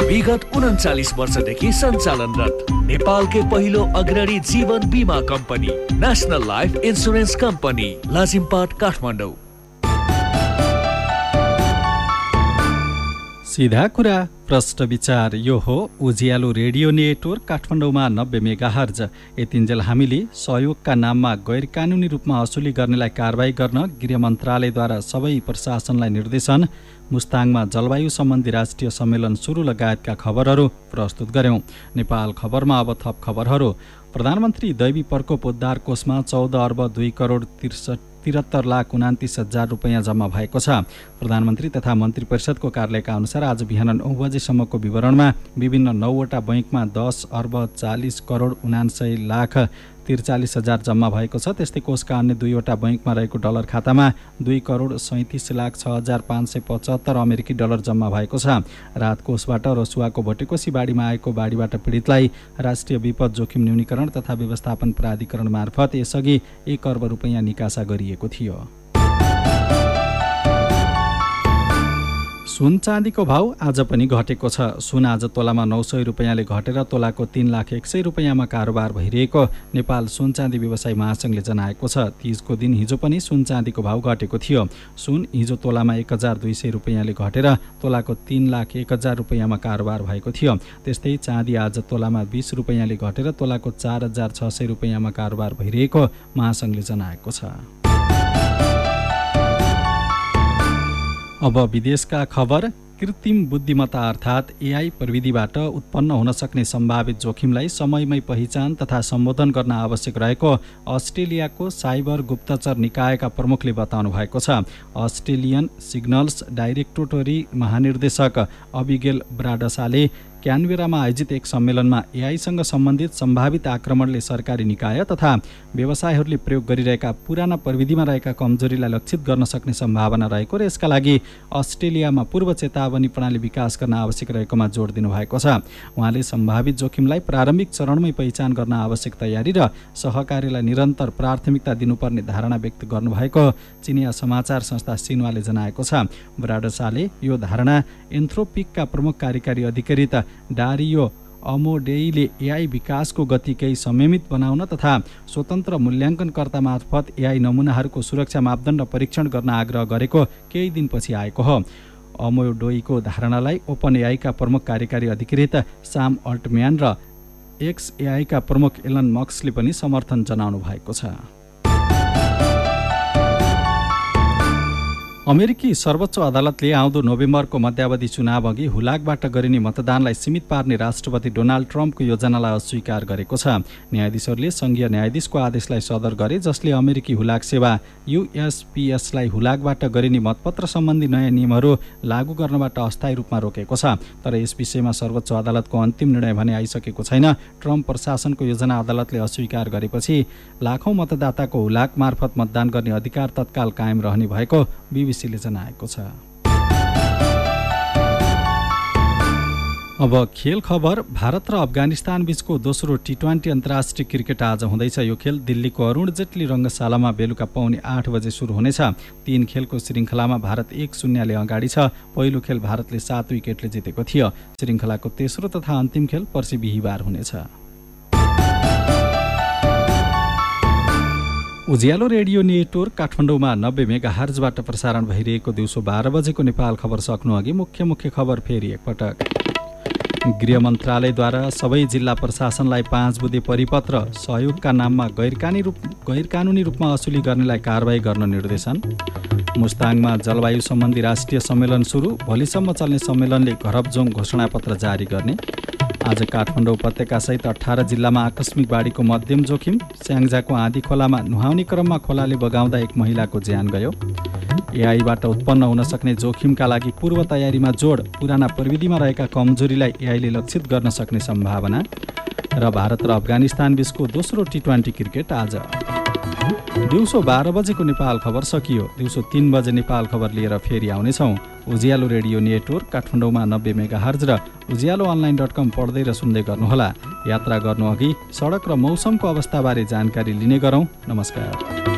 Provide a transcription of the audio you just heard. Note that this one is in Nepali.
विगत 39 वर्षदेखि सञ्चालनरत नेपालकै पहिलो अग्रणी जीवन बीमा company national life insurance company Lazimpat Kathmandu. सीधा कुरा प्रश्न विचार यो हो उज्यालो रेडियो नेटवर्क काठमाडौँमा 90 मेगाहर्ज। यतिन्जेल हामीले सहयोगका नाममा गैर कानुनी रूपमा असुली गर्नेलाई कारबाही गर्न गृह मन्त्रालयद्वारा सबै प्रशासनलाई निर्देशन, मुस्ताङमा जलवायु सम्बन्धी राष्ट्रिय सम्मेलन सुरु लगायतका खबरहरू प्रस्तुत गर्यौं। नेपाल खबरमा अब थप खबरहरू। प्रधानमन्त्री दैवी प्रकोप उद्धार कोषमा 14 अर्ब 2 करोड 73 लाख 29 हजार रुपैयाँ जम्मा भएको छ। प्रधानमन्त्री तथा मन्त्री परिषदको कार्यालयका अनुसार आज बिहान 9 बजेसम्मको विवरणमा विभिन्न 9वटा बैङ्कमा 10 अर्ब 40 करोड 79 लाख 43 हजार जम्मा भएको छ। त्यस्तै कोषका अन्य 2वटा बैङ्कमा रहेको डलर खातामा 2 करोड 37 लाख 6 हजार 575 अमेरिकी डलर जम्मा भएको छ। राहत कोषबाट रसुवाको भटेकोसी बाढीमा आएको बाढीबाट पीडितलाई राष्ट्रिय विपद जोखिम न्यूनीकरण तथा व्यवस्थापन प्राधिकरण मार्फत यसअघि 1 अर्ब रुपैयाँ निकासा गरिएको थियो। सुन चाँदीको भाउ आज पनि घटेको छ। सुन आज तोलामा 900 रुपैयाँले घटेर तोलाको 3,01,000 रुपैयाँमा कारोबार भइरहेको नेपाल सुन चाँदी व्यवसायी महासङ्घले जनाएको छ। तीजको दिन हिजो पनि सुन चाँदीको भाउ घटेको थियो। सुन हिजो तोलामा 1,200 रुपैयाँले घटेर तोलाको 3,01,000 रुपैयाँमा कारोबार भएको थियो। त्यस्तै चाँदी आज तोलामा 20 रुपैयाँले घटेर तोलाको 4,600 रुपैयाँमा कारोबार भइरहेको महासङ्घले जनाएको छ। अब विदेशका खबर। कृत्रिम बुद्धिमत्ता अर्थात् एआई प्रविधिबाट उत्पन्न हुन सक्ने सम्भावित जोखिमलाई समयमै पहिचान तथा सम्बोधन गर्न आवश्यक रहेको अस्ट्रेलियाको साइबर गुप्तचर निकायका प्रमुखले बताउनु भएको छ। अस्ट्रेलियन सिग्नल्स डाइरेक्टोरेटरी महानिर्देशक अबिगेल ब्राडसाले क्यानबेरामा आयोजित एक सम्मेलनमा एआईसँग सम्बन्धित सम्भावित आक्रमणले सरकारी निकाय तथा व्यवसायहरूले प्रयोग गरिरहेका पुराना प्रविधिमा रहेका कमजोरीलाई लक्षित गर्न सक्ने सम्भावना रहेको र यसका लागि अस्ट्रेलियामा पूर्व चेतावनी प्रणाली विकास गर्न आवश्यक रहेकोमा जोड दिनुभएको छ। उहाँले सम्भावित जोखिमलाई प्रारम्भिक चरणमै पहिचान गर्न आवश्यक तयारी र सहकार्यलाई निरन्तर प्राथमिकता दिनुपर्ने धारणा व्यक्त गर्नुभएको चिनिया समाचार संस्था सिन्वाले जनाएको छ। ब्राडसाले यो धारणा एन्थ्रोपिकका प्रमुख कार्यकारी अधिकारी डारियो अमोडेईले एआई विकासको गति केही संयमित बनाउन तथा स्वतन्त्र मूल्याङ्कनकर्ता मार्फत एआई नमुनाहरूको सुरक्षा मापदण्ड परीक्षण गर्न आग्रह गरेको केही दिनपछि आएको हो। अमोडेईको धारणालाई ओपन एआईका प्रमुख कार्यकारी अधिकृत साम अल्टम्यान र एक्स एआईका प्रमुख एलन मस्कले पनि समर्थन जनाउनु भएको छ। अमेरिकी सर्वोच्च अदालतले आउँदो नोभेम्बरको मध्यावधि चुनाव अघि हुलाकबाट गरिने मतदानलाई सीमित पार्ने राष्ट्रपति डोनाल्ड ट्रम्पको योजनालाई अस्वीकार गरेको छ। न्यायाधीशहरूले सङ्घीय न्यायाधीशको आदेशलाई सदर गरे जसले अमेरिकी हुलाक सेवा USPSलाई हुलाकबाट गरिने मतपत्र सम्बन्धी नयाँ नियमहरू लागू गर्नबाट अस्थायी रूपमा रोकेको छ। तर यस विषयमा सर्वोच्च अदालतको अन्तिम निर्णय भने आइसकेको छैन। ट्रम्प प्रशासनको योजना अदालतले अस्वीकार गरेपछि लाखौं मतदाताको हुलाक मार्फत मतदान गर्ने अधिकार तत्काल कायम रहने भएको बीबीसीले जनाएको छ। अब खेल खबर। भारत र अफगानिस्तान बीचको दोस्रो T20 अन्तर्राष्ट्रिय क्रिकेट आज हुँदैछ। यो खेल दिल्लीको अरुण जेटली रङ्गशालामा बेलुका 8:15 बजे सुरु हुनेछ। 3 खेलको श्रृङ्खलामा भारत 1-0ले अगाडि छ। पहिलो खेल भारतले 7 विकेटले जितेको थियो। श्रृङ्खलाको तेस्रो तथा अन्तिम खेल पर्सि बिहीबार हुनेछ। उज्यालो रेडियो नेटवर्क काठमाडौँमा 90 मेगाहर्जबाट प्रसारण भइरहेको दिउँसो 12 बजेको नेपाल खबर सक्नु अघि मुख्य खबर फेरि एकपटक। गृह मन्त्रालयद्वारा सबै जिल्ला प्रशासनलाई 5 बुँदे परिपत्र, सहयोगका नाममा गैर कानुनी रूपमा असुली गर्नेलाई कारबाही गर्न निर्देशन। मुस्ताङमा जलवायु सम्बन्धी राष्ट्रिय सम्मेलन सुरु, भोलिसम्म चल्ने सम्मेलनले घरबजोङ घोषणापत्र जारी गर्ने। आज काठमाडौँ उपत्यकासहित 18 जिल्लामा आकस्मिक बाढीको मध्यम जोखिम। स्याङ्जाको आँधी खोलामा नुहाउने क्रममा खोलाले बगाउँदा एक महिलाको ज्यान गयो। एआईबाट उत्पन्न हुन सक्ने जोखिमका लागि पूर्व तयारीमा जोड, पुराना प्रविधिमा रहेका कमजोरीलाई एआईले लक्षित गर्न सक्ने सम्भावना। र भारत र अफगानिस्तान बीचको दोस्रो T20 क्रिकेट आज। दिउँसो 12 बजेको नेपाल खबर सकियो। दिउँसो 3 बजे नेपाल खबर लिएर फेरि आउनेछौँ। उज्यालो रेडियो नेटवर्क काठमाडौँमा 90 मेगाहर्ज र उज्यालोonline.com पढ्दै र सुन्दै गर्नुहोला। यात्रा गर्नु अघि सडक र मौसमको अवस्थाबारे जानकारी लिने गरौँ। नमस्कार।